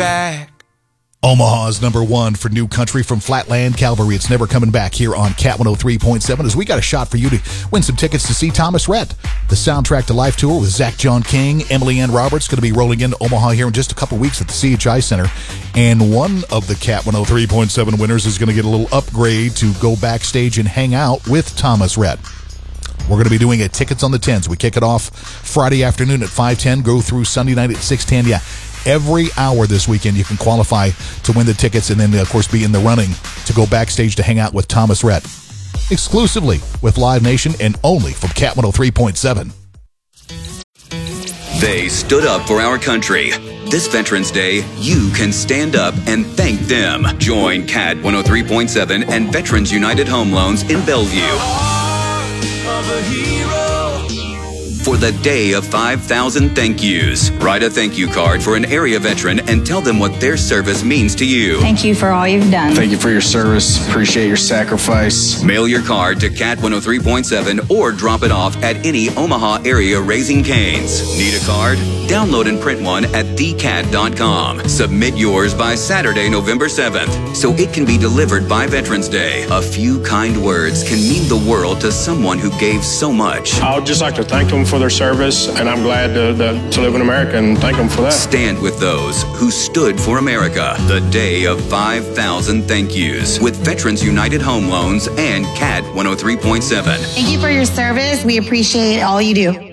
back. Omaha's number one for new country from Flatland Calvary. It's never coming back here on Cat 103.7 as we got a shot for you to win some tickets to see Thomas Rhett. The Soundtrack to Life tour with Zach John King, Emily Ann Roberts going to be rolling into Omaha here in just a couple weeks at the CHI Center. And one of the Cat 103.7 winners is going to get a little upgrade to go backstage and hang out with Thomas Rhett. We're going to be doing a Tickets on the 10s. We kick it off Friday afternoon at 5:10, go through Sunday night at 6:10. Yeah, every hour this weekend you can qualify to win the tickets and then, of course, be in the running to go backstage to hang out with Thomas Rhett. Exclusively with Live Nation and only from Cat 103.7. They stood up for our country. This Veterans Day, you can stand up and thank them. Join Cat 103.7 and Veterans United Home Loans in Bellevue for the Day of 5,000 Thank Yous. Write a thank you card for an area veteran and tell them what their service means to you. Thank you for all you've done. Thank you for your service. Appreciate your sacrifice. Mail your card to Cat 103.7 or drop it off at any Omaha area Raising Cane's. Need a card? Download and print one at thecat.com. Submit yours by Saturday, November 7th, so it can be delivered by Veterans Day. A few kind words can mean the world to someone who gave so much. I would just like to thank them for their service, and I'm glad to live in America and thank them for that. Stand with those who stood for America. The Day of 5,000 Thank Yous with Veterans United Home Loans and Cat 103.7. Thank you for your service. We appreciate all you do.